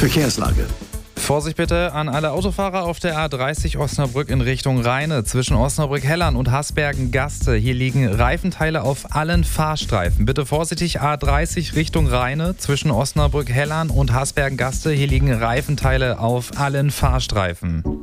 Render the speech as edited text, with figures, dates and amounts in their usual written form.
Verkehrslage. Vorsicht bitte an alle Autofahrer auf der A30 Osnabrück in Richtung Rheine. Zwischen Osnabrück-Hellern und Hasbergen-Gaste. Hier liegen Reifenteile auf allen Fahrstreifen. Bitte vorsichtig A30 Richtung Rheine. Zwischen Osnabrück-Hellern und Hasbergen-Gaste. Hier liegen Reifenteile auf allen Fahrstreifen.